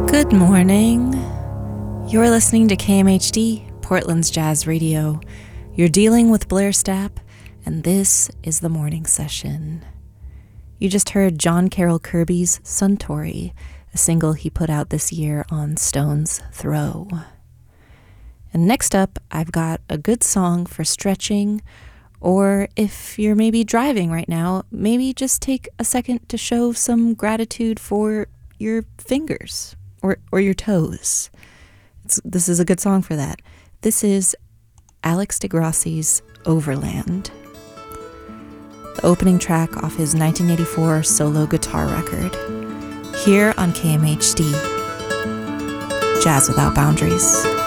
Good morning. You're listening to KMHD, Portland's Jazz Radio. You're dealing with Blair Stapp, and this is the morning session. You just heard John Carroll Kirby's Suntory, a single he put out this year on Stone's Throw. And next up, I've got a good song for stretching, or if you're maybe driving right now, maybe just take a second to show some gratitude for your fingers or your toes. This is a good song for that. This is Alex DeGrassi's Overland, the opening track off his 1984 solo guitar record, here on KMHD, Jazz Without Boundaries.